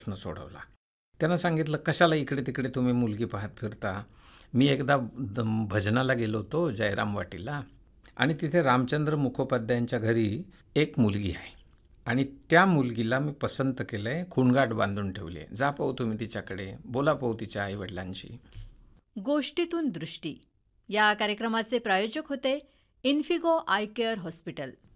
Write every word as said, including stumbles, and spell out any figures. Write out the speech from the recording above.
प्रश्न सोडवला. त्यानं सांगितलं, "कशाला इकडे-तिकडे तुम्ही मुलगी पाहत फिरता? मी एकदा द भजनाला गेलो होतो जयराम वाटीला आणि तिथे रामचंद्र मुखोपाध्यायांच्या घरी एक मुलगी आहे आणि त्या मुलगीला मी पसंत केलं आहे, खूणगाठ बांधून ठेवली आहे. जा पाहू तुम्ही तिच्याकडे, बोला पाहू तिच्या आईवडिलांशी." गोष्टीतून दृष्टी या कार्यक्रमाचे प्रायोजक होते इन्फिगो आय केअर हॉस्पिटल.